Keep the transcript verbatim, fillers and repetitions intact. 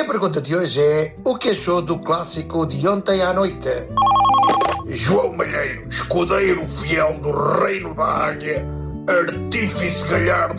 a pergunta de hoje é: o que achou do clássico de ontem à noite? João Malheiro, escudeiro fiel do Reino da Águia, artífice galhardo